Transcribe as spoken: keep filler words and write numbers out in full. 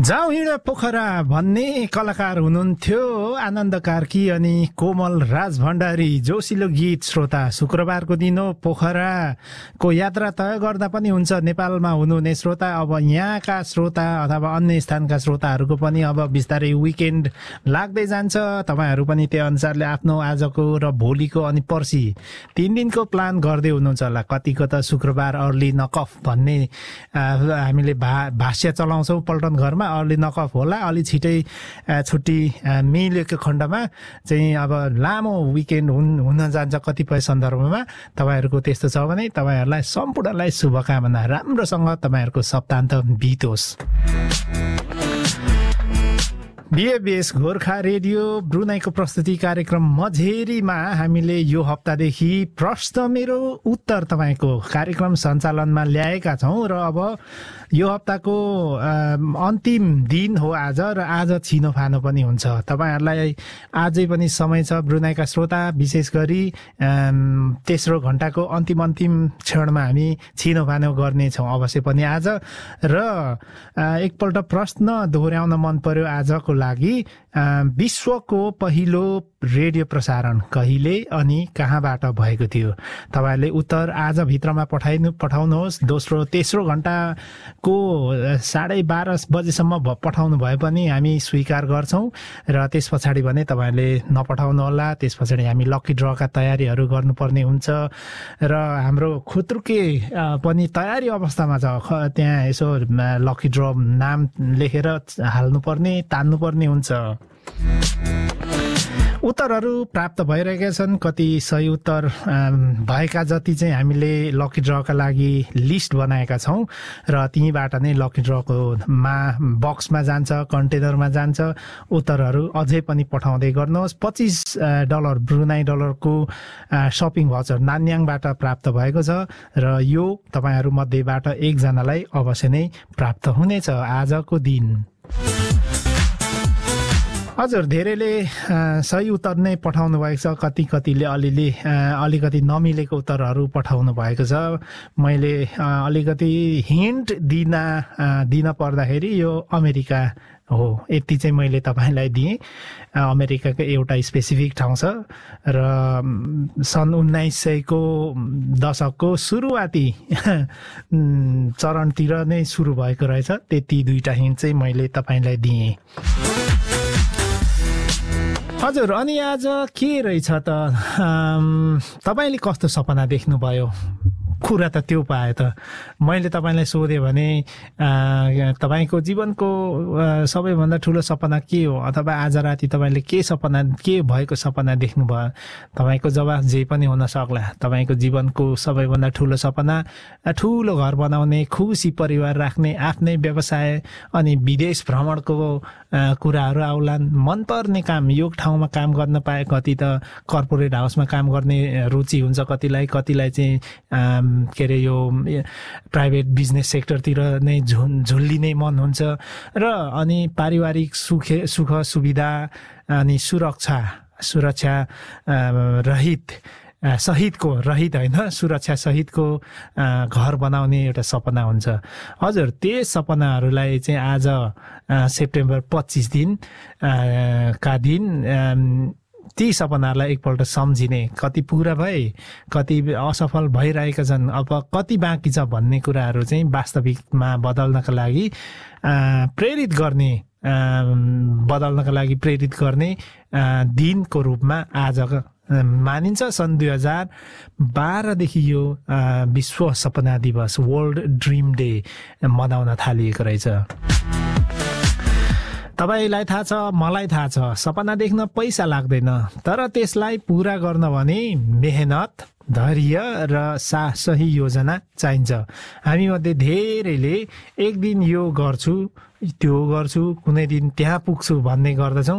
जाउँ हिँड पोखरा भन्ने कलाकार हुनुहुन्थ्यो आनन्द कार्की अनि कोमल राज भण्डारी। जोसिलो गीत श्रोता, शुक्रबारको दिन हो, पोखराको यात्रा तय गर्दा पनि हुन्छ नेपालमा हुनुहुने श्रोता। अब यहाँका श्रोता अथवा अन्य स्थानका श्रोताहरूको पनि अब बिस्तारै विकेन्ड लाग्दै जान्छ। तपाईहरू पनि त्यो अनुसारले आफ्नो आजको र भोलिको अनि पर्सि तीन दिनको प्लान गर्दै हुनुहुन्छ होला। कतिको त शुक्रबार अर्ली नकअफ भन्ने हामीले भा भाष्य चलाउँछौँ पल्टन घरमा, अर्ली नकअफ होला। अलि छिटै छुट्टी मिलेको खण्डमा चाहिँ अब लामो विकेन्ड हुन हुन जान्छ कतिपय सन्दर्भमा। तपाईँहरूको त्यस्तो छ भने तपाईँहरूलाई सम्पूर्णलाई शुभकामना, राम्रोसँग तपाईँहरूको सप्ताहन्त बितोस्। बिएबीएस गोर्खा रेडियो ब्रुनाईको प्रस्तुति कार्यक्रम मझेरीमा हामीले यो हप्तादेखि प्रश्न मेरो उत्तर तपाईँको कार्यक्रम सञ्चालनमा ल्याएका छौँ र अब यो हप्ताको अन्तिम दिन हो आज र आज छिनोफानो पनि हुन्छ। तपाईँहरूलाई आजै पनि समय छ ब्रुनाईका श्रोता, विशेष गरी तेस्रो घण्टाको अन्तिम अन्तिम क्षणमा हामी छिनोफानो गर्नेछौँ अवश्य पनि आज। र एकपल्ट प्रश्न दोहोऱ्याउन मन पर्यो आजको लागि। विश्वको पहिलो रेडियो प्रसारण कहिले अनि कहाँबाट भएको थियो? तपाईँहरूले उत्तर आज भित्रमा पठाइनु पठाउनुहोस्। दोस्रो तेस्रो घण्टाको साढे बाह्र बजेसम्म पठाउनु भए पनि हामी स्वीकार गर्छौँ र त्यस पछाडि भने तपाईँहरूले नपठाउनु होला। त्यस पछाडि हामी लकी ड्रका तयारीहरू गर्नुपर्ने हुन्छ र हाम्रो खुत्रुके पनि तयारी अवस्थामा छ। त्यहाँ यसो लकी ड्र नाम लेखेर हाल्नुपर्ने तान्नुपर्ने हुन्छ। उत्तरहरू प्राप्त भइरहेका छन्। कति सही उत्तर भएका जति चाहिँ हामीले लकी ड्रका लागि लिस्ट बनाएका छौँ र त्यहीँबाट नै लकी ड्रको मा बक्समा जान्छ, कन्टेनरमा जान्छ। उत्तरहरू अझै पनि पठाउँदै गर्नुहोस्। पच्चिस डलर ब्रुनाई डलरको सपिङ भाउचर नान्याङबाट प्राप्त भएको छ र यो तपाईँहरू मध्येबाट एकजनालाई अवश्य नै प्राप्त हुनेछ आजको दिन। हजुर, धेरैले सही उत्तर नै पठाउनु भएको छ। कति कतिले अलिअलि अलिकति नमिलेको उत्तरहरू पठाउनु भएको छ। मैले अलिकति हिन्ट दिन दिन पर्दाखेरि यो अमेरिका हो यति चाहिँ मैले तपाईँलाई दिएँ। अमेरिकाको एउटा स्पेसिफिक ठाउँ छ र सन् उन्नाइस सयको दशकको सुरुवाती चरणतिर नै सुरु भएको रहेछ। त्यति दुईवटा हिन्ट चाहिँ मैले तपाईँलाई दिएँ। हजुर, अनि आज के रहेछ त? तपाईँले कस्तो सपना देख्नुभयो? कुरा त त्यो पाए त। मैले तपाईँलाई सोधेँ भने तपाईँको जीवनको सबैभन्दा ठुलो सपना के हो, अथवा आज राति तपाईँले के सपना के भएको सपना देख्नुभयो? तपाईँको जवाफ जे पनि हुन सक्ला। तपाईँको जीवनको सबैभन्दा ठुलो सपना ठुलो घर बनाउने, खुसी परिवार राख्ने, आफ्नै व्यवसाय अनि विदेश भ्रमणको कुराहरू आउलान्। मनपर्ने काम, यो ठाउँमा काम गर्न पाए। कति त कर्पोरेट हाउसमा काम गर्ने रुचि हुन्छ कतिलाई, कतिलाई चाहिँ के अरे यो प्राइभेट बिजनेस सेक्टरतिर नै झुन् झुल्लिने मन हुन्छ। र अनि पारिवारिक सुख सुख सुविधा अनि सुरक्षा सुरक्षा रहित सहितको रहित होइन सुरक्षा सहितको घर बनाउने एउटा सपना हुन्छ। हजुर, त्यही सपनाहरूलाई चाहिँ आज सेप्टेम्बर पच्चिस दिन का दिन ती सपनाहरूलाई एकपल्ट सम्झिने, कति पुरा भए, कति असफल भइरहेका छन्, अब कति बाँकी छ भन्ने कुराहरू चाहिँ वास्तविकमा बदल्नका लागि प्रेरित गर्ने बदल्नका लागि प्रेरित गर्ने दिनको रूपमा आज मानिन्छ। सन् दुई हजार बाह्रदेखि यो विश्व सपना दिवस, वर्ल्ड ड्रिम डे मनाउन थालिएको रहेछ। तपाईँलाई थाहा छ, मलाई थाहा छ, सपना देख्न पैसा लाग्दैन, तर त्यसलाई पुरा गर्न भने मेहनत, धैर्य र सा सही योजना चाहिन्छ। हामी मध्ये धेरैले एक दिन यो गर्छु, त्यो गर्छु, कुनै दिन त्यहाँ पुग्छु भन्ने गर्दछौँ,